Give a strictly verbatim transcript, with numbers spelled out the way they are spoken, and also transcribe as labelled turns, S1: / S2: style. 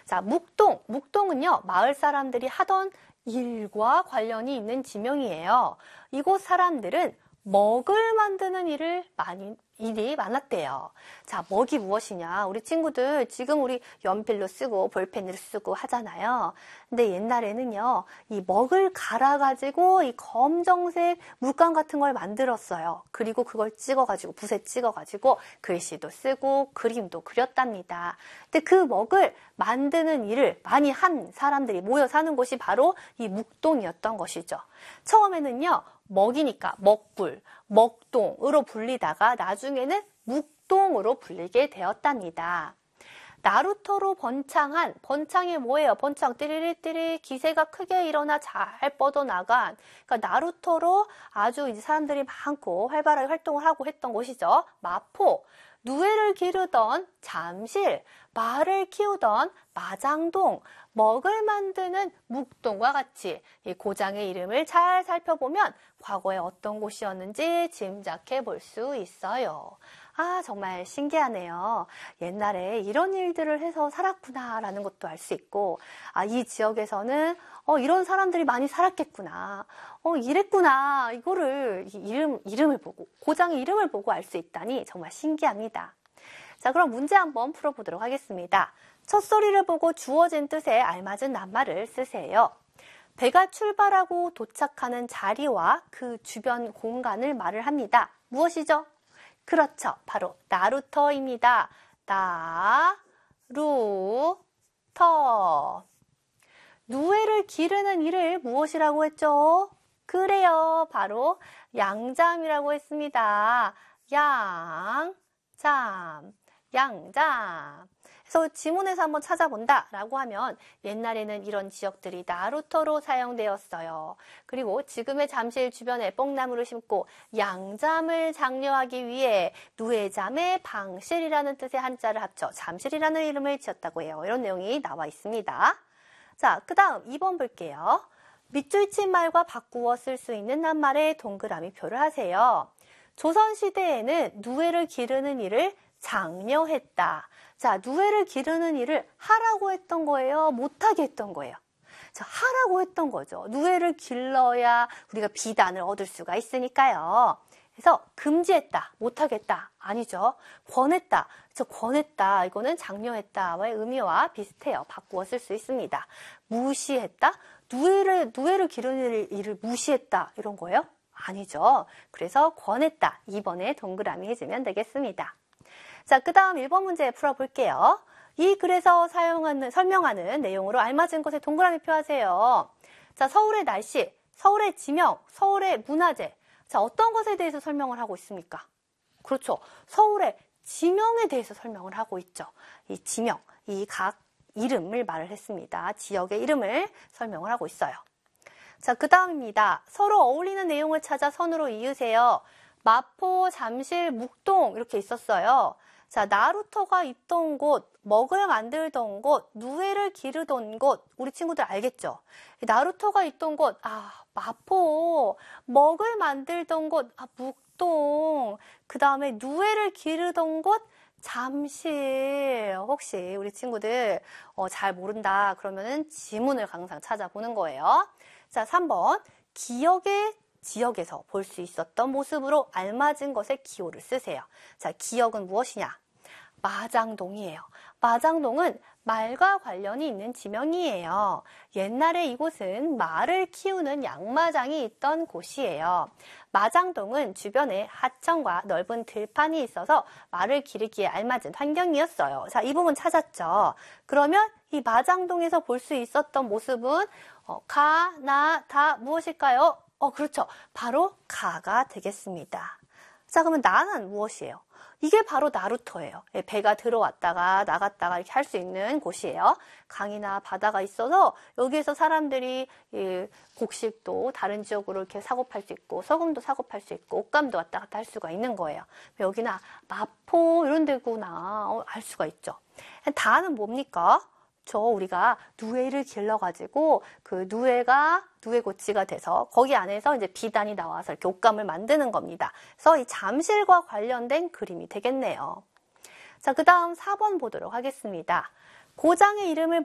S1: 자, 묵동. 묵동은요, 마을 사람들이 하던 일과 관련이 있는 지명이에요. 이곳 사람들은 먹을 만드는 일을 많이, 일이 많았대요. 자, 먹이 무엇이냐? 우리 친구들 지금 우리 연필로 쓰고 볼펜으로 쓰고 하잖아요. 근데 옛날에는요, 이 먹을 갈아가지고 이 검정색 물감 같은 걸 만들었어요. 그리고 그걸 찍어가지고, 붓에 찍어가지고 글씨도 쓰고 그림도 그렸답니다. 근데 그 먹을 만드는 일을 많이 한 사람들이 모여 사는 곳이 바로 이 묵동이었던 것이죠. 처음에는요, 먹이니까 먹불, 먹동으로 불리다가 나중에는 묵동으로 불리게 되었답니다. 나루터로 번창한, 번창이 뭐예요? 번창, 띠리리띠리 기세가 크게 일어나 잘 뻗어나간, 그러니까 나루터로 아주 이제 사람들이 많고 활발하게 활동을 하고 했던 곳이죠. 마포, 누에를 기르던 잠실, 말을 키우던 마장동, 먹을 만드는 묵동과 같이 이 고장의 이름을 잘 살펴보면 과거에 어떤 곳이었는지 짐작해 볼 수 있어요. 아, 정말 신기하네요. 옛날에 이런 일들을 해서 살았구나라는 것도 알 수 있고, 아, 이 지역에서는 어, 이런 사람들이 많이 살았겠구나. 어, 이랬구나. 이거를 이름, 이름을 보고, 고장의 이름을 보고 알 수 있다니 정말 신기합니다. 자, 그럼 문제 한번 풀어보도록 하겠습니다. 첫 소리를 보고 주어진 뜻에 알맞은 낱말을 쓰세요. 배가 출발하고 도착하는 자리와 그 주변 공간을 말을 합니다. 무엇이죠? 그렇죠. 바로 나루터입니다. 나루터. 누에를 기르는 일을 무엇이라고 했죠? 그래요. 바로 양잠이라고 했습니다. 양잠. 양잠. 그래서 지문에서 한번 찾아본다 라고 하면 옛날에는 이런 지역들이 나루터로 사용되었어요. 그리고 지금의 잠실 주변에 뽕나무를 심고 양잠을 장려하기 위해 누에잠의 방실이라는 뜻의 한자를 합쳐 잠실이라는 이름을 지었다고 해요. 이런 내용이 나와 있습니다. 자, 그 다음 이 번 볼게요. 밑줄 친 말과 바꾸어 쓸 수 있는 낱말에 동그라미 표를 하세요. 조선시대에는 누에를 기르는 일을 장려했다. 자, 누에를 기르는 일을 하라고 했던 거예요? 못하게 했던 거예요? 자, 하라고 했던 거죠. 누에를 길러야 우리가 비단을 얻을 수가 있으니까요. 그래서 금지했다, 못하겠다, 아니죠. 권했다, 그래서 권했다, 이거는 장려했다의 의미와 비슷해요. 바꾸어 쓸 수 있습니다. 무시했다, 누에를, 누에를 기르는 일을 무시했다, 이런 거예요? 아니죠. 그래서 권했다, 이 번에 동그라미 해주면 되겠습니다. 자, 그 다음 일 번 문제 풀어볼게요. 이 글에서 사용하는, 설명하는 내용으로 알맞은 것에 동그라미 표하세요. 자, 서울의 날씨, 서울의 지명, 서울의 문화재. 자, 어떤 것에 대해서 설명을 하고 있습니까? 그렇죠. 서울의 지명에 대해서 설명을 하고 있죠. 이 지명, 이 각 이름을 말을 했습니다. 지역의 이름을 설명을 하고 있어요. 자, 그 다음입니다. 서로 어울리는 내용을 찾아 선으로 이으세요. 마포, 잠실, 묵동 이렇게 있었어요. 자, 나루터가 있던 곳, 먹을 만들던 곳, 누에를 기르던 곳, 우리 친구들 알겠죠? 나루터가 있던 곳, 아, 마포, 먹을 만들던 곳, 아, 묵동, 그 다음에 누에를 기르던 곳, 잠실. 혹시 우리 친구들 어, 잘 모른다 그러면은 지문을 항상 찾아보는 거예요. 자, 삼 번, 기억의 지역에서 볼 수 있었던 모습으로 알맞은 것에 기호를 쓰세요. 자, 기억은 무엇이냐? 마장동이에요. 마장동은 말과 관련이 있는 지명이에요. 옛날에 이곳은 말을 키우는 양마장이 있던 곳이에요. 마장동은 주변에 하천과 넓은 들판이 있어서 말을 기르기에 알맞은 환경이었어요. 자, 이 부분 찾았죠? 그러면 이 마장동에서 볼 수 있었던 모습은 어, 가, 나, 다 무엇일까요? 어, 그렇죠. 바로 가가 되겠습니다. 자, 그러면 나는 무엇이에요? 이게 바로 나루터예요. 배가 들어왔다가 나갔다가 이렇게 할 수 있는 곳이에요. 강이나 바다가 있어서 여기에서 사람들이 곡식도 다른 지역으로 이렇게 사고 팔 수 있고 소금도 사고 팔 수 있고 옷감도 왔다 갔다 할 수가 있는 거예요. 여기나 마포 이런 데구나 어, 알 수가 있죠. 다는 뭡니까? 저 우리가 누에를 길러가지고 그 누에가 누에고치가 돼서 거기 안에서 이제 비단이 나와서 이렇게 옷감을 만드는 겁니다. 그래서 이 잠실과 관련된 그림이 되겠네요. 자, 그 다음 사 번 보도록 하겠습니다. 고장의 이름을